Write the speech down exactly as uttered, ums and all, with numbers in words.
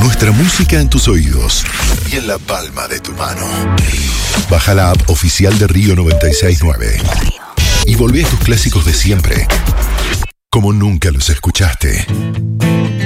Nuestra música en tus oídos y en la palma de tu mano. Baja la app oficial de Río noventa y seis punto nueve y volvé a tus clásicos de siempre, como nunca los escuchaste.